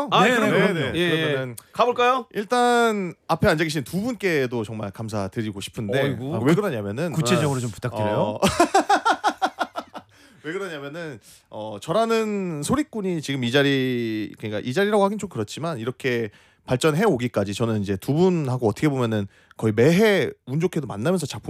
아, 네, 그럼요. 네. 예. 그러면은 가볼까요? 일단 앞에 앉아 계신 두 분께도 정말 감사드리고 싶은데 어이구. 왜 그러냐면은 구체적으로 좀 부탁드려요. 왜 그러냐면은 저라는 소리꾼이 지금 이 자리, 그러니까 이 자리라고 하긴 좀 그렇지만 이렇게 발전해 오기까지 저는 이제 두 분하고 어떻게 보면은 거의 매해 운 좋게도 만나면서 작품